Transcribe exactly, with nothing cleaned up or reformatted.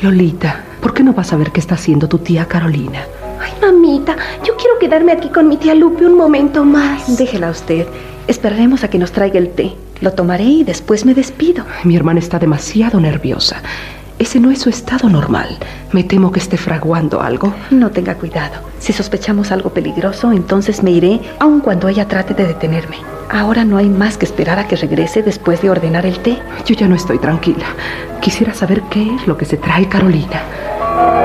Lolita, ¿por qué no vas a ver qué está haciendo tu tía Carolina? Ay, mamita, yo quiero quedarme aquí con mi tía Lupe un momento más. Déjela usted. Esperaremos a que nos traiga el té. Lo tomaré y después me despido. Mi hermana está demasiado nerviosa. Ese no es su estado normal. Me temo que esté fraguando algo. No tenga cuidado. Si sospechamos algo peligroso, entonces me iré, aun cuando ella trate de detenerme. Ahora no hay más que esperar a que regrese después de ordenar el té. Yo ya no estoy tranquila. Quisiera saber qué es lo que se trae Carolina.